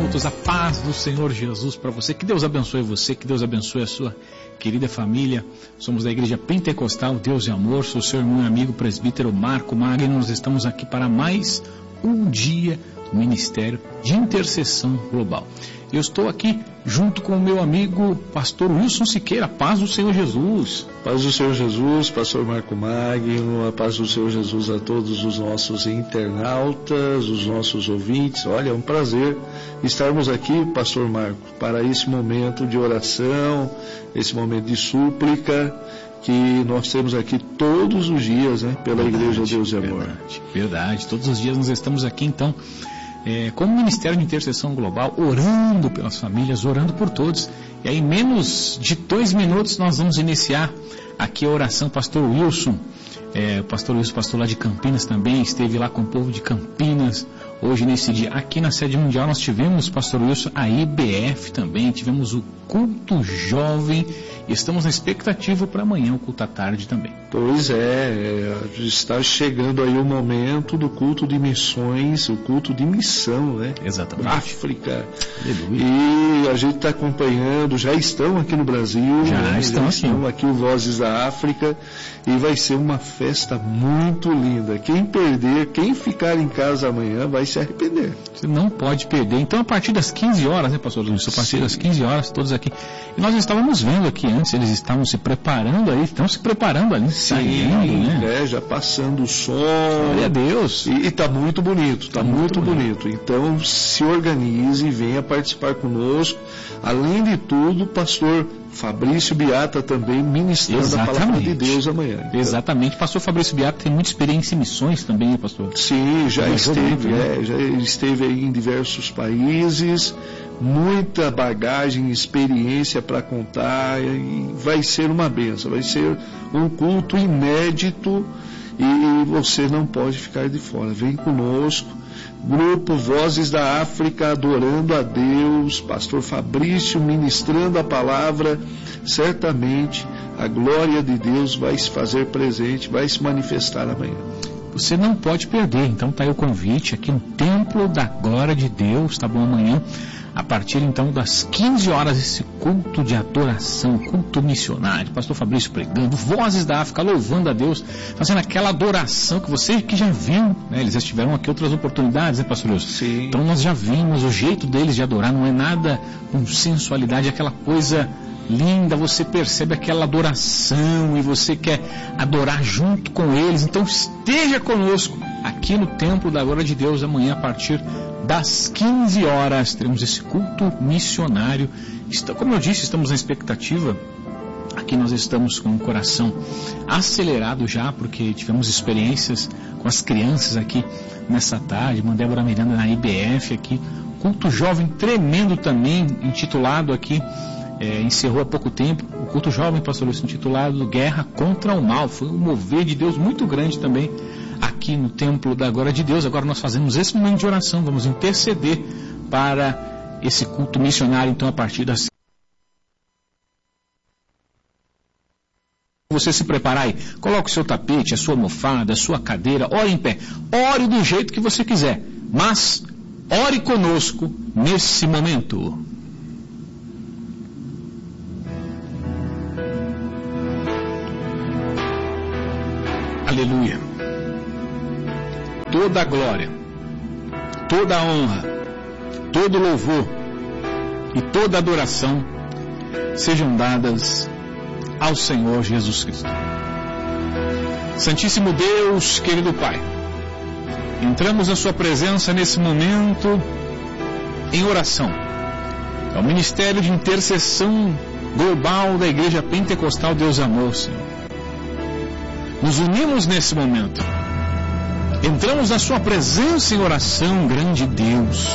juntos, a paz do Senhor Jesus para você. Que Deus abençoe você, que Deus abençoe a sua querida família. Somos da Igreja Pentecostal Deus e Amor. Sou seu irmão e amigo presbítero Marco Magno. Nós estamos aqui para mais um dia do Ministério de Intercessão Global. Eu estou aqui junto com o meu amigo pastor Wilson Siqueira. Paz do Senhor Jesus. Paz do Senhor Jesus, pastor Marco Magno, a paz do Senhor Jesus a todos os nossos internautas, os nossos ouvintes. Olha, é um prazer estarmos aqui, pastor Marco, para esse momento de oração, esse momento de súplica que nós temos aqui todos os dias, né, pela Igreja Deus e Amor. Verdade. Todos os dias nós estamos aqui, então, como Ministério de Intercessão Global, orando pelas famílias, orando por todos. E aí, em menos de 2 minutos, nós vamos iniciar aqui a oração. Pastor Wilson, pastor lá de Campinas também, esteve lá com o povo de Campinas, hoje nesse dia. Aqui na sede mundial nós tivemos, pastor Wilson, a IBF também, tivemos o culto jovem, e estamos na expectativa para amanhã, o culto à tarde também. Pois está chegando aí o momento do culto de missões, o culto de missão, né? Exatamente. África. Aleluia. E a gente está acompanhando, já estão aqui no Brasil, já estão aqui o Vozes da África, e vai ser uma festa muito linda. Quem perder, quem ficar em casa amanhã vai se arrepender. Você não pode perder. Então, a partir das 15 horas, né, pastor Luiz? A partir das 15 horas, todos aqui. E nós estávamos vendo aqui antes, eles estavam se preparando aí, estão se preparando ali, saindo, né? Já passando o som. Glória a Deus. E está muito bonito, está muito bonito. Então, se organize e venha participar conosco. Além de tudo, pastor Fabrício Beata também ministrando a palavra de Deus amanhã. Então, exatamente. Pastor Fabrício Beata tem muita experiência em missões também, pastor? Sim, já esteve aí em diversos países, muita bagagem, experiência para contar, e vai ser uma bênção, vai ser um culto inédito e você não pode ficar de fora. Vem conosco. Grupo Vozes da África, adorando a Deus, pastor Fabrício ministrando a palavra. Certamente a glória de Deus vai se fazer presente, vai se manifestar amanhã. Você não pode perder, então está aí o convite aqui no Templo da Glória de Deus, tá bom? Amanhã, a partir então das 15 horas, esse culto de adoração, culto missionário, pastor Fabrício pregando, Vozes da África, louvando a Deus, fazendo aquela adoração que você que já viu, né? Eles já tiveram aqui outras oportunidades, né, pastor Wilson? Sim. Então nós já vimos o jeito deles de adorar, não é nada com sensualidade, é aquela coisa linda, você percebe aquela adoração e você quer adorar junto com eles. Então esteja conosco aqui no Templo da Glória de Deus amanhã a partir das 15 horas. Teremos esse culto missionário. Como eu disse, estamos na expectativa. Aqui nós estamos com o coração acelerado já, porque tivemos experiências com as crianças aqui nessa tarde. Mandei a Miranda na IBF aqui. Culto jovem tremendo também, intitulado aqui, encerrou há pouco tempo, o culto jovem, pastor Luiz, intitulado Guerra contra o Mal. Foi um mover de Deus muito grande também aqui no Templo da Glória de Deus. Agora nós fazemos esse momento de oração, vamos interceder para esse culto missionário, então a partir das... Você se preparar aí, coloque o seu tapete, a sua almofada, a sua cadeira, ore em pé, ore do jeito que você quiser, mas ore conosco nesse momento. Aleluia. Toda a glória, toda a honra, todo o louvor e toda a adoração sejam dadas ao Senhor Jesus Cristo. Santíssimo Deus, querido Pai, entramos na sua presença nesse momento em oração. É o Ministério de Intercessão Global da Igreja Pentecostal Deus e Amor, Senhor. Nos unimos nesse momento. Entramos na sua presença em oração, grande Deus.